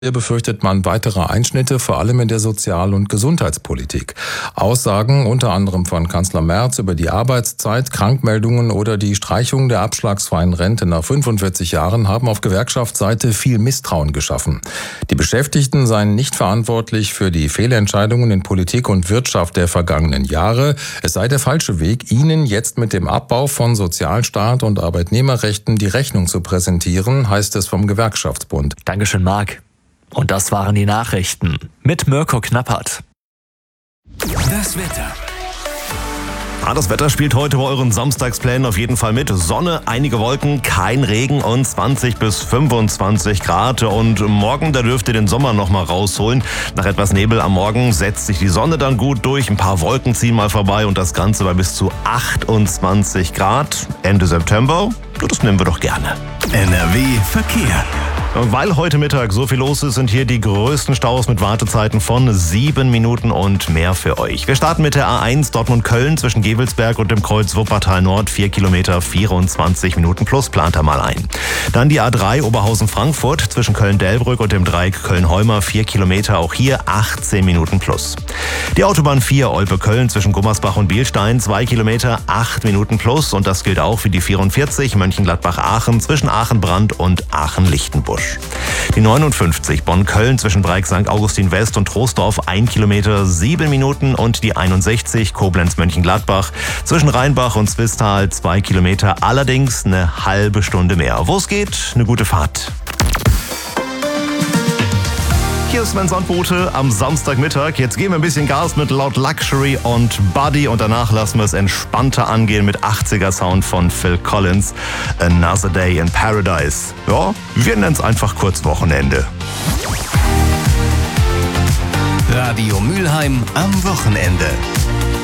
Hier befürchtet man weitere Einschnitte, vor allem in der Sozial- und Gesundheitspolitik. Aussagen unter anderem von Kanzler Merz über die Arbeitszeit, Krankmeldungen oder die Streichung der abschlagsfreien Rente nach 45 Jahren haben auf Gewerkschaftsseite viel Misstrauen geschaffen. Die Beschäftigten seien nicht verantwortlich für die Fehlentscheidungen in Politik und Wirtschaft der vergangenen Jahre. Es sei der falsche Weg, ihnen jetzt mit dem Abbau von Sozialstaat und Arbeitnehmerrechten die Rechnung zu präsentieren, heißt es vom Gewerkschaftsbund. Dankeschön, Marc. Und das waren die Nachrichten mit Mirko Knappert. Das Wetter. Das Wetter spielt heute bei euren Samstagsplänen auf jeden Fall mit. Sonne, einige Wolken, kein Regen und 20 bis 25 Grad. Und morgen, da dürft ihr den Sommer noch mal rausholen. Nach etwas Nebel am Morgen setzt sich die Sonne dann gut durch. Ein paar Wolken ziehen mal vorbei und das Ganze bei bis zu 28 Grad. Ende September, das nehmen wir doch gerne. NRW Verkehr. Weil heute Mittag so viel los ist, sind hier die größten Staus mit Wartezeiten von 7 Minuten und mehr für euch. Wir starten mit der A1 Dortmund-Köln zwischen Gevelsberg und dem Kreuz Wuppertal Nord. 4 Kilometer, 24 Minuten plus, plant er mal ein. Dann die A3 Oberhausen-Frankfurt zwischen Köln-Delbrück und dem Dreieck Köln-Heumer. 4 Kilometer, auch hier 18 Minuten plus. Die Autobahn 4 Olpe-Köln zwischen Gummersbach und Bielstein. 2 Kilometer, 8 Minuten plus. Und das gilt auch für die 44 Mönchengladbach-Aachen zwischen Aachen-Brand und Aachen-Lichtenbusch. Die 59 Bonn-Köln zwischen Breik St. Augustin West und Troisdorf 1 Kilometer, 7 Minuten und die 61 Koblenz-Mönchengladbach zwischen Rheinbach und Zwistal 2 Kilometer, allerdings eine halbe Stunde mehr. Wo es geht, eine gute Fahrt. Hier ist Sven Sandbote am Samstagmittag. Jetzt geben wir ein bisschen Gas mit Loud Luxury und Buddy und danach lassen wir es entspannter angehen mit 80er Sound von Phil Collins. Another Day in Paradise. Ja, wir nennen es einfach kurz Wochenende. Radio Mülheim am Wochenende.